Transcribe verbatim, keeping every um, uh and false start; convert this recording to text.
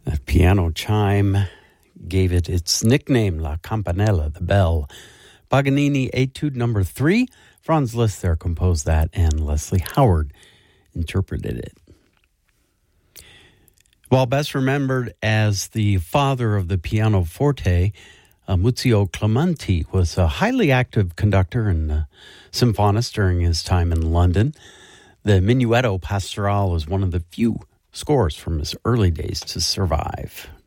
That piano chime gave it its nickname, La Campanella, the bell. Paganini Etude number three. Franz Liszt there composed that, and Leslie Howard interpreted it. While best remembered as the father of the pianoforte, uh, Muzio Clementi was a highly active conductor and uh, symphonist during his time in London. The Minuetto Pastorale was one of the few scores from his early days to survive.